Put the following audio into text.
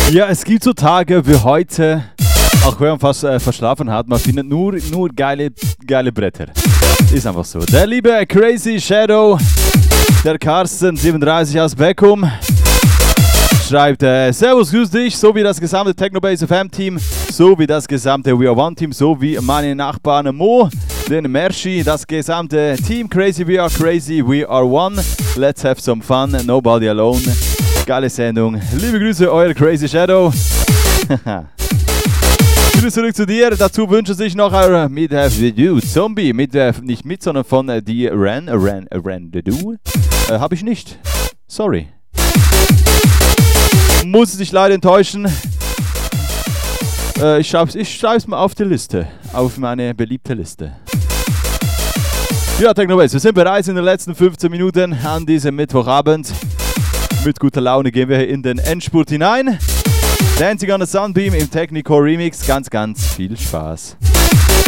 Ja, es gibt so Tage wie heute, auch wenn man fast verschlafen hat, man findet nur geile Bretter. Ist einfach so. Der liebe Crazy Shadow, der Carsten 37 aus Beckum, schreibt, Servus, grüß dich, so wie das gesamte Technobase FM Team, so wie das gesamte We Are One Team, so wie meine Nachbarn Mo, den Merschi, das gesamte Team Crazy, We Are One, let's have some fun, nobody alone. Geile Sendung. Liebe Grüße, euer Crazy Shadow. Grüße zurück zu dir. Dazu wünsche sich noch euer Meet Have You Zombie. Nicht mit, sondern von die Ran the Do. Hab ich nicht. Sorry. Muss dich leider enttäuschen. Ich schreib's mal auf die Liste. Auf meine beliebte Liste. Ja, Technobase, wir sind bereits in den letzten 15 Minuten an diesem Mittwochabend. Mit guter Laune gehen wir in den Endspurt hinein. Dancing on the Sunbeam im Technicore Remix. Ganz viel Spaß.